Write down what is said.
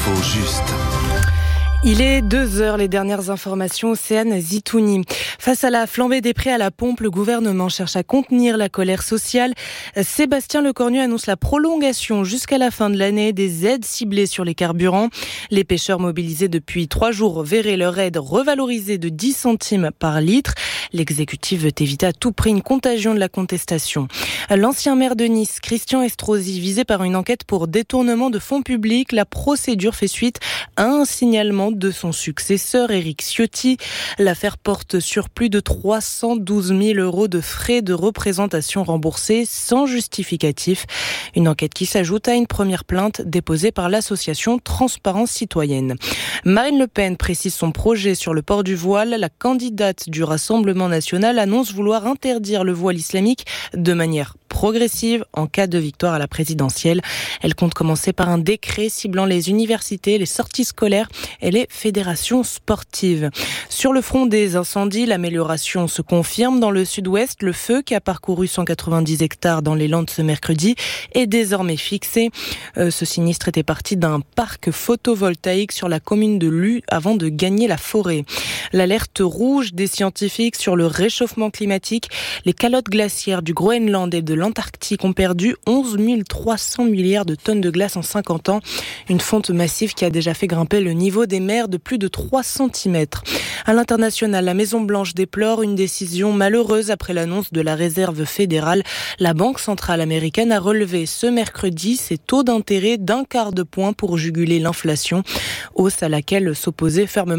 L'info juste. Il est 2h, les dernières informations, Océane Zitouni. Face à la flambée des prix à la pompe, le gouvernement cherche à contenir la colère sociale. Sébastien Lecornu annonce la prolongation jusqu'à la fin de l'année des aides ciblées sur les carburants. Les pêcheurs mobilisés depuis 3 jours verraient leur aide revalorisée de 10 centimes par litre. L'exécutif veut éviter à tout prix une contagion de la contestation. L'ancien maire de Nice, Christian Estrosi, visé par une enquête pour détournement de fonds publics. La procédure fait suite à un signalement de son successeur, Éric Ciotti. L'affaire porte sur plus de 312 000 € de frais de représentation remboursés sans justificatif. Une enquête qui s'ajoute à une première plainte déposée par l'association Transparence Citoyenne. Marine Le Pen précise son projet sur le port du voile. La candidate du Rassemblement national annonce vouloir interdire le voile islamique de manière progressive en cas de victoire à la présidentielle. Elle compte commencer par un décret ciblant les universités, les sorties scolaires et les fédérations sportives. Sur le front des incendies, l'amélioration se confirme dans le sud-ouest. Le feu qui a parcouru 190 hectares dans les Landes ce mercredi est désormais fixé. Ce sinistre était parti d'un parc photovoltaïque sur la commune de Luz avant de gagner la forêt. L'alerte rouge des scientifiques sur le réchauffement climatique. Les calottes glaciaires du Groenland et de l'Antarctique ont perdu 11 300 milliards de tonnes de glace en 50 ans. Une fonte massive qui a déjà fait grimper le niveau des mers de plus de 3 cm. À l'international, la Maison-Blanche déplore une décision malheureuse après l'annonce de la réserve fédérale. La Banque centrale américaine a relevé ce mercredi ses taux d'intérêt d'1/4 point pour juguler l'inflation, hausse à laquelle s'opposait fermement